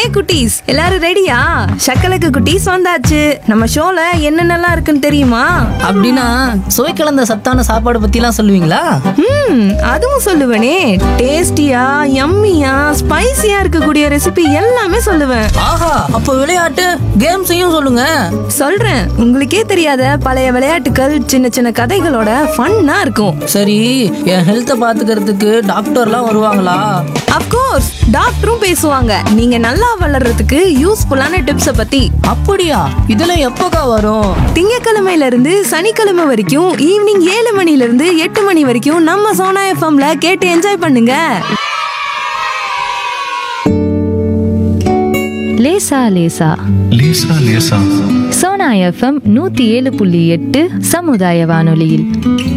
குட்டீஸ் எல்லாரும் ரெடியா? சக்கலக்கு குட்டீஸ் வந்தாச்சு. நம்ம ஷோல என்னென்னலாம் இருக்குன்னு தெரியுமா? அப்படின்னா சுவை கலந்த சத்தான சாப்பாடு பத்திலாம் சொல்லுவீங்களா? அதுவும் சொல்லுவேனே. டேஸ்டியா, யம்மியா, ஸ்பைசியா இருக்கக்கூடிய ரெசிபி எல்லாமே சொல்லுவேன். ஆஹா, அப்போ விளையாட்டு கேம்ஸையும் சொல்லுங்க. சொல்றேன். உங்களுக்கே தெரியாத பழைய விளையாட்டுகள், சின்ன சின்ன கதைகளோட ஃபன்னா இருக்கும். சரி, என் ஹெல்த்தை பாத்துக்கிறதுக்கு டாக்டர்லாம் வருவாங்களா? அப்கோர்ஸ், டாக்டரும் பேசுவாங்க. நீங்க நல்லா வளர்றதுக்கு யூஸ்ஃபுல்லான டிப்ஸ பத்தி. அப்படியா? இதெல்லாம் எப்போக்கா வரும்? திங்கக்கிழமையில இருந்து சனிக்கிழமை வரைக்கும் ஈவினிங் 7 மணில இருந்து 8 மணி வரைக்கும் நம்ம சோனா எஃப்எம்ல கேட்டு என்ஜாய் பண்ணுங்க. லேசா லேசா லேசா லேசா சோனா எஃப்எம் 107.8 சமுதாய வானொலியில்.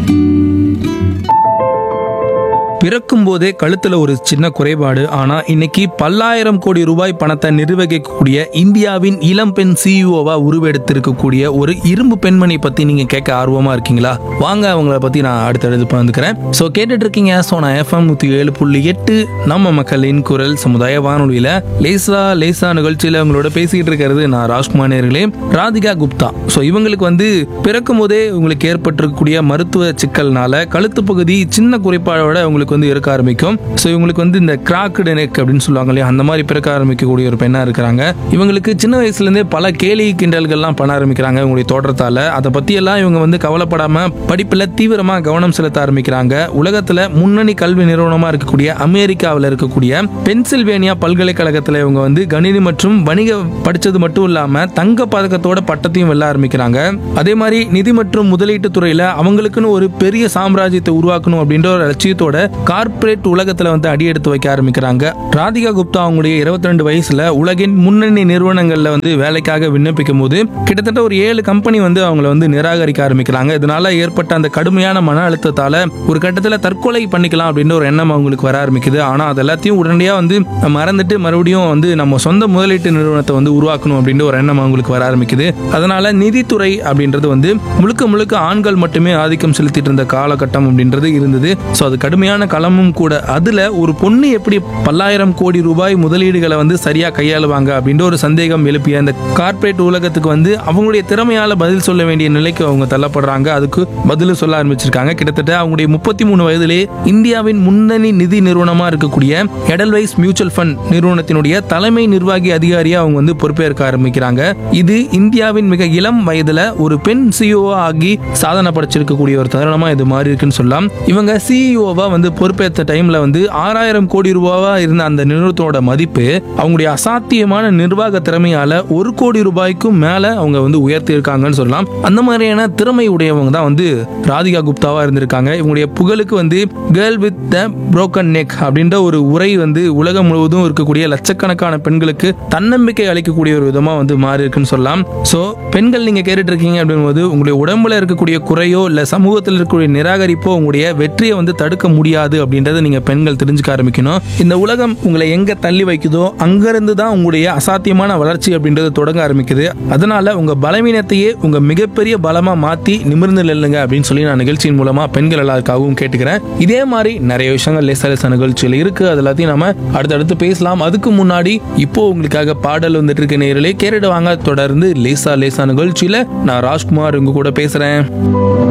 பிறக்கும் போதே கழுத்துல ஒரு சின்ன குறைபாடு. ஆனா இன்னைக்கு பல்லாயிரம் கோடி ரூபாய் பணத்தை நிர்வகிக்கக்கூடிய இந்தியாவின் இளம் பெண் சிஇஓவா உருவெடுத்திருக்கக்கூடிய ஒரு இரும்பு பெண்மணி பத்தி நீங்க கேட்க ஆர்வமா இருக்கீங்களா? வாங்க, அவங்கள பத்தி நான் அடுத்தடுத்து பகிர்ந்துக்கிறேன். ஸோ கேட்டுட்டு இருக்கீங்க சோனா எஃப்எம் 107.8 நம்ம மக்களின் குரல் சமுதாய வானொலியில லேசா லேசா நிகழ்ச்சியில அவங்களோட பேசிக்கிட்டு இருக்கிறது நான் ராஜ்குமார் நேயர்களே. ராதிகா குப்தா. ஸோ இவங்களுக்கு பிறக்கும் போதே உங்களுக்கு ஏற்பட்டிருக்கக்கூடிய மருத்துவ சிக்கல்னால கழுத்து பகுதி சின்ன குறைபாடோட உங்களுக்கு இருக்க ஆரம்பிக்கும். ஸோ இவங்களுக்கு இந்த கிராக்டு நெக் அப்படின்னு சொல்லுவாங்க இல்லையா, அந்த மாதிரி பிறக்க ஆரம்பிக்கக்கூடிய ஒரு பெண்ணா இருக்கிறாங்க. இவங்களுக்கு சின்ன வயசுல இருந்தே பல கேலி கிண்டல்கள்லாம் பண்ண ஆரம்பிக்கிறாங்க இவங்களுடைய தோற்றத்தால. அதை பத்தி எல்லாம் இவங்க கவலைப்படாம படிப்புல தீவிரமா கவனம் செலுத்த ஆரம்பிக்கிறாங்க. உலகத்துல முன்னணி கல்வி நிறுவனமா இருக்கக்கூடிய அமெரிக்காவில் இருக்கக்கூடிய பென்சில்வேனியா பல்கலைக்கழகத்துல இவங்க கணினி மற்றும் வணிக படிச்சது மட்டும் இல்லாம தங்க பதக்கத்தோட பட்டத்தையும் வெல்ல ஆரம்பிக்கிறாங்க. அதே மாதிரி நிதி மற்றும் முதலீட்டு துறையில அவங்களுக்குன்னு ஒரு பெரிய சாம்ராஜ்யத்தை உருவாக்கணும் அப்படின்ற ஒரு லட்சியத்தோட கார்ப்பரேட் உலகத்துல அடியெடுத்து வைக்க ஆரம்பிக்கிறாங்க. ராதிகா குப்தா அவங்களுடைய 22 வயசுல உலகின் முன்னணி நிறுவனங்கள்ல வேலைக்காக விண்ணப்பிக்கும் போது கிட்டத்தட்ட ஒரு 7 கம்பெனி அவங்கள நிராகரிக்க ஆரம்பிக்கிறாங்க. இதனால ஏற்பட்ட அந்த கடுமையான மன அழுத்தத்தால ஒரு கட்டத்துல தற்கொலை பண்ணிக்கலாம் அப்படின்ற ஒரு எண்ணம் அவங்களுக்கு வர ஆரம்பிக்குது. ஆனா அது எல்லாத்தையும் உடனடியா மறந்துட்டு மறுபடியும் நம்ம சொந்த முதலீட்டு நிறுவனத்தை உருவாக்கணும் அப்படின்ற ஒரு எண்ணம் அவங்களுக்கு வர ஆரம்பிக்குது. அதனால நிதித்துறை அப்படின்றது முழுக்க முழுக்க ஆண்கள் மட்டுமே ஆதிக்கம் செலுத்திட்டு இருந்த காலகட்டம் அப்படின்றது இருந்தது. ஸோ அது கடுமையான களமும் கூட. அதுல ஒரு பொண்ணு எப்படி பல்லாயிரம் கோடி ரூபாய் முதலீடுகளை சரியா கையாளுவாங்க அப்படின்ற ஒரு சந்தேகம் எழுப்பிய அந்த கார்ப்பரேட் உலகத்துக்கு அவங்களுடைய திறமையால பதில் சொல்ல வேண்டிய நிலைக்கு அவங்க தள்ளப்படுறாங்க. அதுக்கு பதில் சொல்ல ஆரம்பிச்சிருக்காங்க. கிட்டத்தட்ட அவங்களுடைய 33 வயதிலே இந்தியாவின் முன்னணி நிதி நிறுவனமா இருக்கக்கூடிய எடல்வைஸ் மியூச்சுவல் ஃபண்ட் நிறுவனத்தினுடைய தலைமை நிர்வாகி அதிகாரியா அவங்க பொறுப்பேற்க ஆரம்பிக்கிறாங்க. இது இந்தியாவின் மிக இளம் வயதுல ஒரு பெண் சிஇஓ ஆகி சாதனை படைச்சிருக்கக்கூடிய ஒரு தருணமா இது மாறி இருக்குன்னு சொல்லலாம். இவங்க சிஇஓவா பொறுப்பேற்ற டைம்ல 6000 கோடி ரூபாவா இருந்த அந்த நிறுவனத்தோட மதிப்பு அவங்களுடைய அசாத்தியமான நிர்வாக திறமையால 1 கோடி ரூபாய்க்கும் மேல அவங்க உயர்த்தி இருக்காங்கன்னு சொல்லலாம். அந்த மாதிரியான திறமை உடையவங்க தான் ராதிகா குப்தாவா இருந்திருக்காங்க. இவங்களுடைய புகழுக்கு girl with the broken neck அப்படின்ற ஒரு உரை உலகம் முழுவதும் இருக்கக்கூடிய லட்சக்கணக்கான பெண்களுக்கு தன்னம்பிக்கை அளிக்கக்கூடிய ஒரு விதமா மாறி இருக்குன்னு சொல்லலாம். சோ பெண்கள் நீங்க கேட்டுட்டு இருக்கீங்க அப்படிங்கும்போது உங்களுடைய உடம்புல இருக்கக்கூடிய குறையோ இல்ல சமூகத்தில் இருக்கக்கூடிய நிராகரிப்போ உங்களுடைய வெற்றியை தடுக்க முடியாது அப்படின்றத நீங்க பெண்கள் தெரிஞ்சுக்க ஆரம்பிக்கணும். இந்த உலகம் உங்களை எங்க தள்ளி வைக்குதோ அங்கிருந்து தான் உங்களுடைய அசாத்தியமான வளர்ச்சி அப்படின்றது தொடங்க ஆரம்பிக்குது. அதனால உங்க பலவீனத்தையே உங்க மிகப்பெரிய பலமா மாத்தி நிமிர்ந்து நில்லுங்க அப்படின்னு சொல்லி நான் நிகழ்ச்சியின் மூலமா பெண்கள் எல்லாருக்காகவும் கேட்டுக்கிறேன். இதே மாதிரி நிறைய விஷயங்கள் லேசா லேசா நிகழ்ச்சியில இருக்கு. அது எல்லாத்தையும் நம்ம அடுத்தடுத்து பேசலாம். அதுக்கு முன்னாடி இப்போ உங்களுக்காக பாடல் இருக்க நேரிலே கேட்டுட்டு வாங்க. தொடர்ந்து லேசா லேசா நிகழ்ச்சியில நான் ராஜ்குமார் உங்க கூட பேசுறேன்.